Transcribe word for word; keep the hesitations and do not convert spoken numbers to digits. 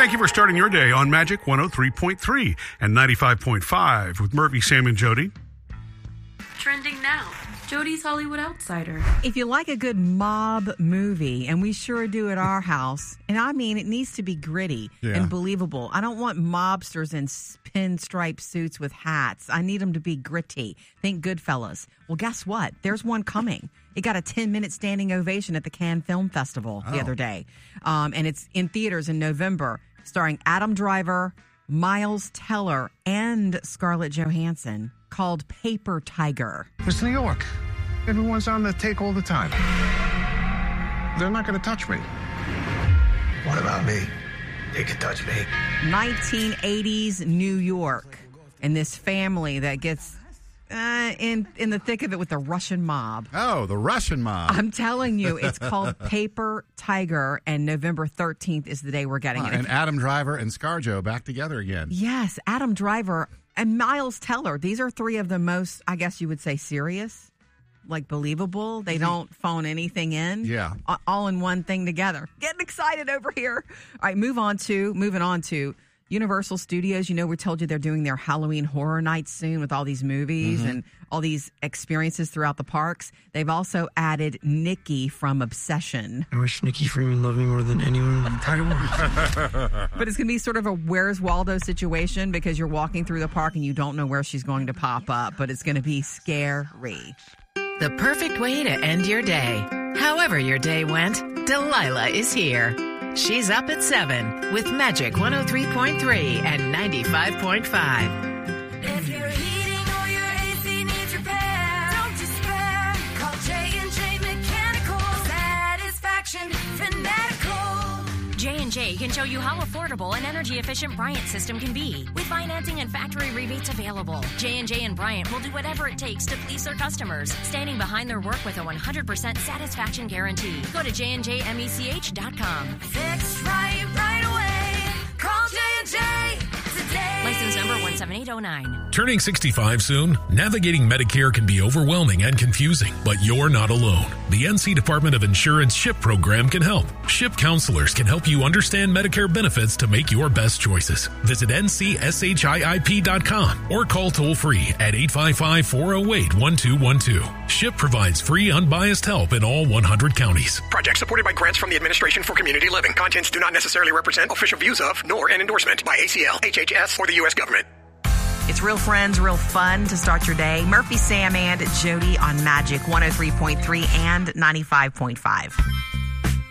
Thank you for starting your day on Magic one oh three point three and ninety-five point five with Murphy, Sam, and Jody. Trending now. Jody's Hollywood Outsider. If you like a good mob movie, and we sure do at our house, and I mean, it needs to be gritty Yeah. and believable. I don't want mobsters in pinstripe suits with hats. I need them to be gritty. Think Goodfellas. Well, guess what? There's one coming. It got a ten-minute standing ovation at the Cannes Film Festival the Oh. other day. Um, and it's in theaters in November, starring Adam Driver, Miles Teller, and Scarlett Johansson, called Paper Tiger. It's New York. Everyone's on the take all the time. They're not going to touch me. What about me? They can touch me. nineteen eighties New York, and this family that gets uh, in in the thick of it with the Russian mob. Oh, the Russian mob. I'm telling you, it's called Paper Tiger, and November thirteenth is the day we're getting Uh, it. and Adam Driver and ScarJo back together again. Yes, Adam Driver and Miles Teller. These are three of the most, I guess you would say, serious, like believable. They don't phone anything in. Yeah. A- All in one thing together. Getting excited over here. All right, move on to, moving on to Universal Studios. You know, we told you they're doing their Halloween Horror Nights soon with all these movies Mm-hmm. and all these experiences throughout the parks. They've also added Nikki from Obsession. I wish Nikki Freeman loved me more than anyone in the entire world. But it's going to be sort of a Where's Waldo situation because you're walking through the park and you don't know where she's going to pop up, but it's going to be scary. The perfect way to end your day. However your day went, Delilah is here. She's up at seven with Magic one oh three point three and ninety-five point five. If your heating or your A C needs repair, don't despair. Call J and J Mechanical. Satisfaction Fanatical. J and J can show you how affordable an energy-efficient Bryant system can be. With financing and factory rebates available, J and J and Bryant will do whatever it takes to please their customers, standing behind their work with a one hundred percent satisfaction guarantee. Go to j and j mech dot com. Fixed right, right away. Call J and J today. License number one seven eight oh nine. Turning sixty-five soon? Navigating Medicare can be overwhelming and confusing, but you're not alone. The N C Department of Insurance SHIP program can help. SHIP counselors can help you understand Medicare benefits to make your best choices. Visit N C S H I I P dot com or call toll-free at eight five five, four oh eight, one two one two. SHIP provides free, unbiased help in all one hundred counties. Project supported by grants from the Administration for Community Living. Contents do not necessarily represent official views of, nor an endorsement by A C L, H H S, or the U S government. It's real friends, real fun to start your day. Murphy, Sam, and Jody on Magic one oh three point three and ninety-five point five.